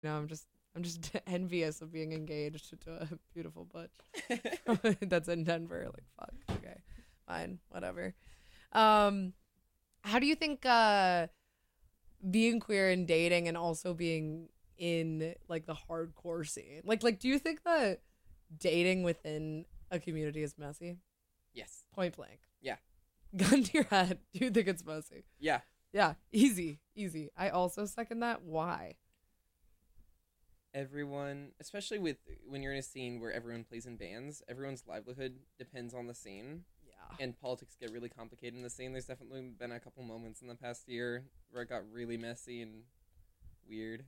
I'm just envious of being engaged to a beautiful butch that's in Denver. Like, fuck. Okay, fine, whatever. How do you think being queer and dating and also being in like the hardcore scene, like, do you think that dating within a community is messy? Yes. Point blank. Yeah. Gun to your head. Do you think it's messy? Yeah. Yeah. Easy. I also second that. Why? Everyone, especially when you're in a scene where everyone plays in bands, everyone's livelihood depends on the scene. Yeah. And politics get really complicated in the scene. There's definitely been a couple moments in the past year where it got really messy and weird.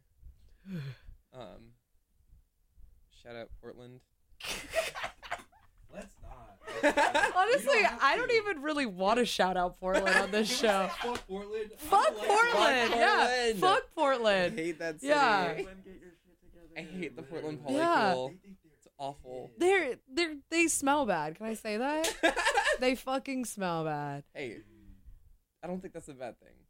Shout out Portland. Let's not. Honestly, I don't even really want to shout out Portland on this show. Fuck Portland. Fuck Portland. Yeah. Portland. Fuck I Portland. hate that city. Yeah. I hate the Portland Yeah. polycule. It's awful. They smell bad. Can I say that? They fucking smell bad. Hey, I don't think that's a bad thing.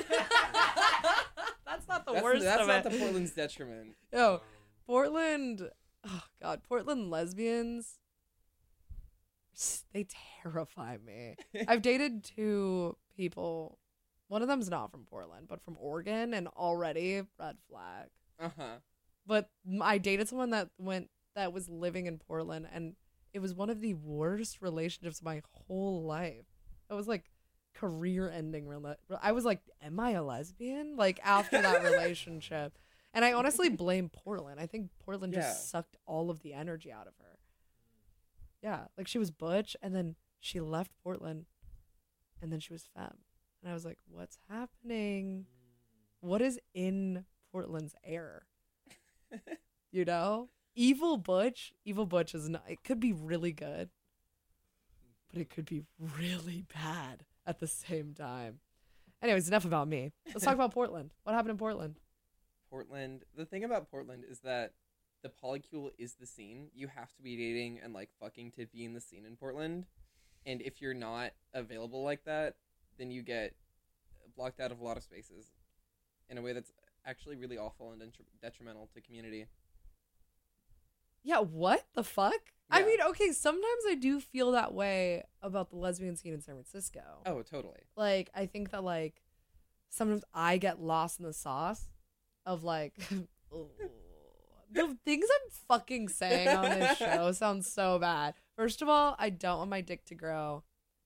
That's not the That's worst of not it. the Portland's detriment. Yo, Portland. Oh God, Portland lesbians. They terrify me. I've dated 2 people. One of them's not from Portland, but from Oregon, and already red flag. Uh-huh. But I dated someone that was living in Portland, and it was one of the worst relationships of my whole life. It was like career-ending. I was like, am I a lesbian? Like, after that relationship. And I honestly blame Portland. I think Portland just sucked all of the energy out of her. Yeah, like she was butch, and then she left Portland, and then she was femme. And I was like, what's happening? What is in Portland's air? You know? Evil butch is not, it could be really good, but it could be really bad at the same time. Anyways, enough about me. Let's talk about Portland. What happened in Portland? Portland. The thing about Portland is that the polycule is the scene. You have to be dating and like fucking to be in the scene in Portland. And if you're not available like that, then you get blocked out of a lot of spaces in a way that's actually really awful and detrimental to community. Yeah, what the fuck? Yeah. I mean, okay, sometimes I do feel that way about the lesbian scene in San Francisco. Oh, totally. Like, I think that, like, sometimes I get lost in the sauce of, like, the things I'm fucking saying on this show sound so bad. First of all, I don't want my dick to grow.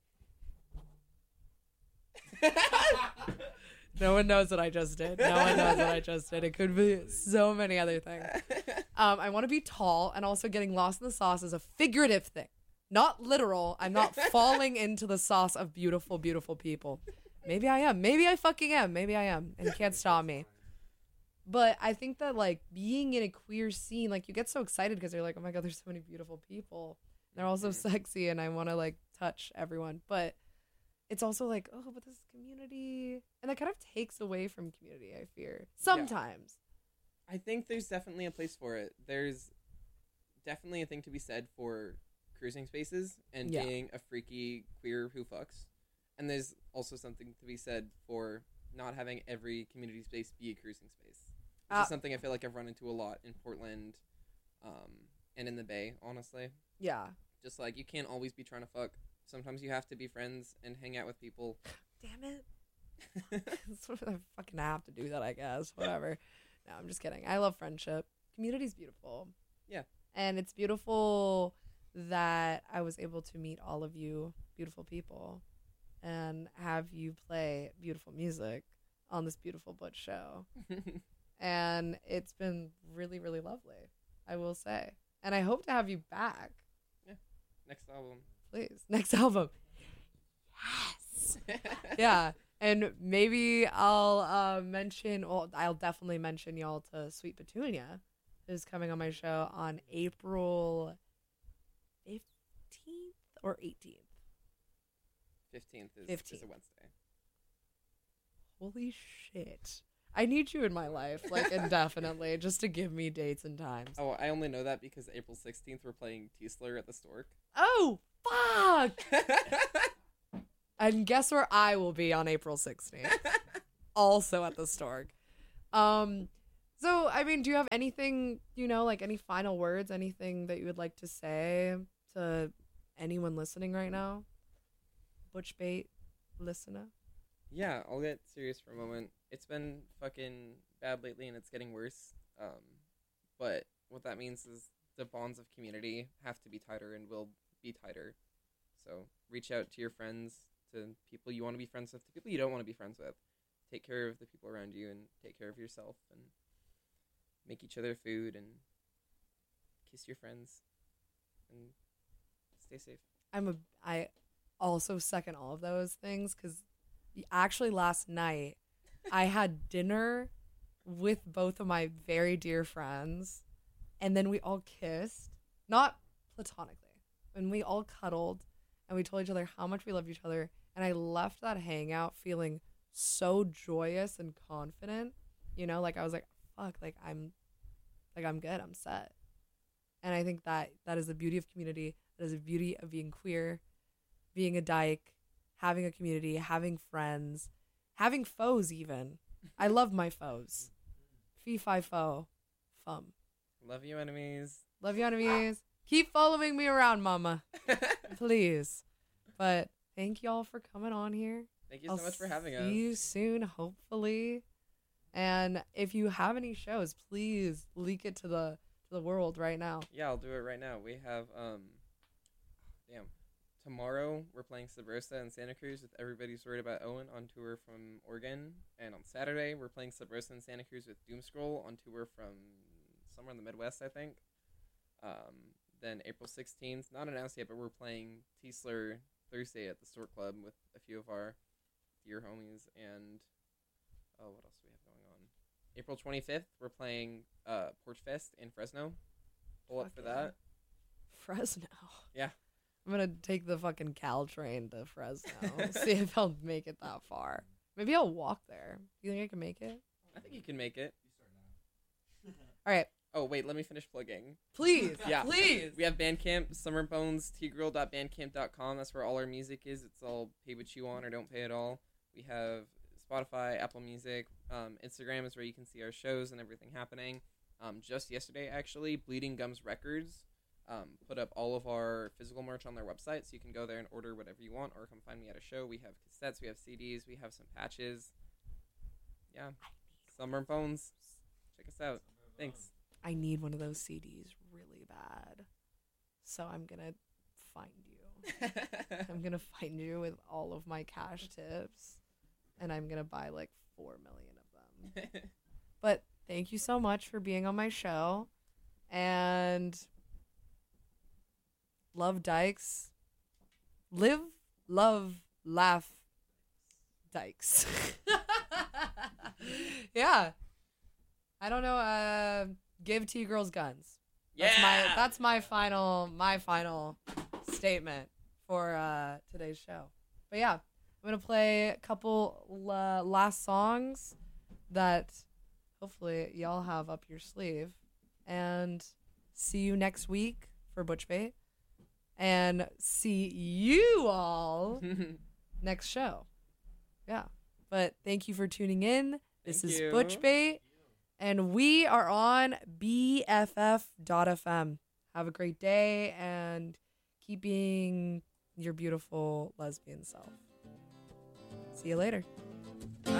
No one knows what I just did. It could be so many other things. I want to be tall, and also getting lost in the sauce is a figurative thing, not literal. I'm not falling into the sauce of beautiful, beautiful people. Maybe I am. Maybe I fucking am. Maybe I am, and you can't stop me. But I think that, like, being in a queer scene, like, you get so excited because you're like, oh my God, there's so many beautiful people. They're all so sexy, and I want to, like, touch everyone. But it's also like, oh, but this is community. And that kind of takes away from community, I fear. Sometimes. I think there's definitely a place for it. There's definitely a thing to be said for cruising spaces and being a freaky queer who fucks. And there's also something to be said for not having every community space be a cruising space. Which is something I feel like I've run into a lot in Portland and in the Bay, honestly. Yeah. Just like, you can't always be trying to fuck. Sometimes you have to be friends and hang out with people. Damn it. I fucking have to do that, I guess. Whatever. No, I'm just kidding. I love friendship. Community's beautiful. Yeah. And it's beautiful that I was able to meet all of you beautiful people and have you play beautiful music on this beautiful butch show. And it's been really, really lovely, I will say. And I hope to have you back. Yeah. Next album. Please. Next album. Yes. Yeah. And maybe I'll I'll definitely mention y'all to Sweet Petunia, who's coming on my show on April 15th or 18th. 15th is 15th. a Wednesday. Holy shit. I need you in my life, like, indefinitely, just to give me dates and times. Oh, I only know that because April 16th we're playing T-Slur at the Stork. Oh, fuck! And guess where I will be on April 16th? Also at the Stork. So, I mean, do you have anything, like any final words, anything that you would like to say to anyone listening right now? Butch Bait listener? Yeah, I'll get serious for a moment. It's been fucking bad lately and it's getting worse. But what that means is the bonds of community have to be tighter and will be tighter. So reach out to your friends, to people you want to be friends with, to people you don't want to be friends with. Take care of the people around you and take care of yourself and make each other food and kiss your friends and stay safe. I also second all of those things because actually last night I had dinner with both of my very dear friends and then we all kissed, not platonically, and we all cuddled and we told each other how much we loved each other, and I left that hangout feeling so joyous and confident, like I was like, fuck, I'm good, I'm set. And I think that is the beauty of community. That is the beauty of being queer, being a dyke, having a community, having friends, having foes even. I love my foes. Fee, fi, fo, fum. Love you, enemies. Love you, enemies. Keep following me around, mama. Please. But thank y'all for coming on here. Thank you so much for having us. See you soon, hopefully. And if you have any shows, please leak it to the world right now. Yeah, I'll do it right now. We have tomorrow we're playing Subrosa in Santa Cruz with Everybody's Worried About Owen on tour from Oregon, and on Saturday we're playing Subrosa in Santa Cruz with Doomscroll on tour from somewhere in the Midwest, I think. Then April 16th, not announced yet, but we're playing Teesler Thursday at the Stork Club with a few of our dear homies. And what else do we have going on? April 25th, we're playing Porch Fest in Fresno. Pull up for that. Fresno. Yeah. I'm going to take the fucking Caltrain to Fresno. See if I'll make it that far. Maybe I'll walk there. Do you think I can make it? I think you can make it. All right. Oh, wait, let me finish plugging. Please. Yeah. Please. We have Bandcamp, summerbones.bandcamp.com. That's where all our music is. It's all pay what you want or don't pay at all. We have Spotify, Apple Music. Instagram is where you can see our shows and everything happening. Just yesterday, actually, Bleeding Gums Records put up all of our physical merch on their website, so you can go there and order whatever you want or come find me at a show. We have cassettes, we have CDs, we have some patches. Yeah. Summer Bones. Check us out. Thanks. I need one of those CDs really bad. So I'm going to find you. I'm going to find you with all of my cash tips. And I'm going to buy like 4 million of them. But thank you so much for being on my show. And love dykes. Live, love, laugh, dykes. Yeah. I don't know. Give T-girls guns. That's my final statement for today's show. But yeah, I'm gonna play a couple last songs that hopefully y'all have up your sleeve, and see you next week for Butch Bait, and see you all next show. Yeah, but thank you for tuning in. This is Butch Bait. And we are on BFF.FM. Have a great day and keep being your beautiful lesbian self. See you later.